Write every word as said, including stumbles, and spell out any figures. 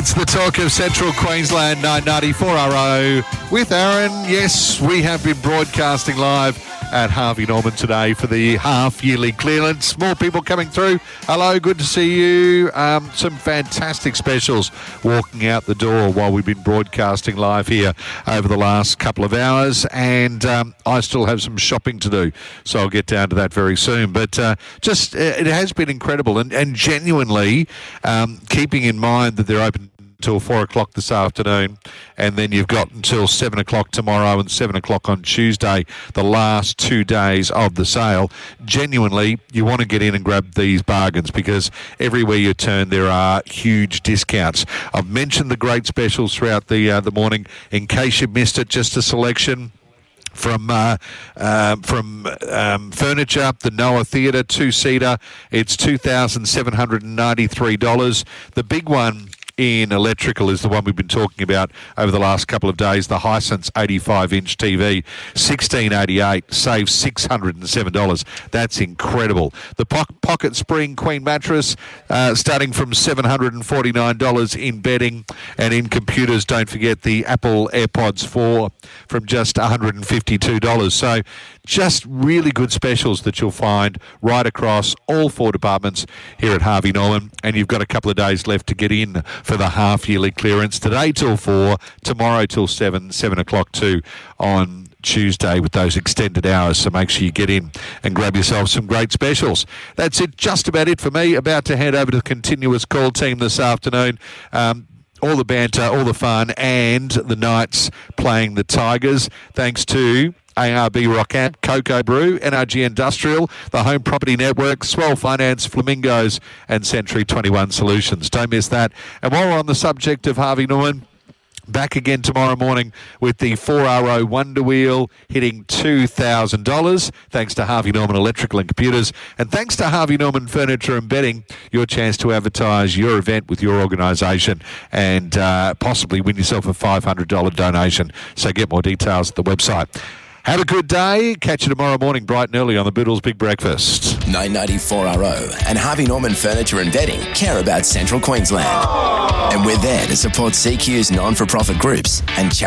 It's the talk of Central Queensland, nine ninety-four R O with Aaron. Yes, we have been broadcasting live at Harvey Norman today for the half-yearly clearance. More people coming through. Hello, good to see you. Um, some fantastic specials walking out the door while we've been broadcasting live here over the last couple of hours, and um, I still have some shopping to do, so I'll get down to that very soon. But uh, just, it has been incredible, and, and genuinely um, keeping in mind that they're open until four o'clock this afternoon, and then you've got until seven o'clock tomorrow and seven o'clock on Tuesday, the last two days of the sale. Genuinely, you want to get in and grab these bargains, because everywhere you turn there are huge discounts. I've mentioned the great specials throughout the uh, the morning. In case you missed it, just a selection from uh, uh, from um, furniture, the Noah Theatre two-seater. It's two thousand seven hundred ninety-three dollars. The big one in electrical is the one we've been talking about over the last couple of days, the Hisense eighty-five inch T V, sixteen eighty-eight, saves six hundred seven dollars. That's incredible. The po- Pocket Spring Queen mattress, uh, starting from seven hundred forty-nine dollars in bedding, and in computers, don't forget the Apple AirPods four from just one hundred fifty-two dollars. So just really good specials that you'll find right across all four departments here at Harvey Norman, and you've got a couple of days left to get in for the half-yearly clearance. Today till four, tomorrow till seven, seven o'clock too on Tuesday with those extended hours, so make sure you get in and grab yourself some great specials. That's it, just about it for me. About to head over to the continuous call team this afternoon. Um, all the banter, all the fun, and the Knights playing the Tigers, thanks to A R B Rockant, Cocoa Brew, N R G Industrial, the Home Property Network, Swell Finance, Flamingos, and Century twenty-one Solutions. Don't miss that. And while we're on the subject of Harvey Norman, back again tomorrow morning with the four R O Wonder Wheel hitting two thousand dollars, thanks to Harvey Norman Electrical and Computers, and thanks to Harvey Norman Furniture and Bedding, your chance to advertise your event with your organisation and uh, possibly win yourself a five hundred dollars donation. So get more details at the website. Have a good day. Catch you tomorrow morning bright and early on the Boodles Big Breakfast. nine ninety-four R O and Harvey Norman Furniture and Bedding care about Central Queensland. And we're there to support C Q's non-for-profit groups and charities.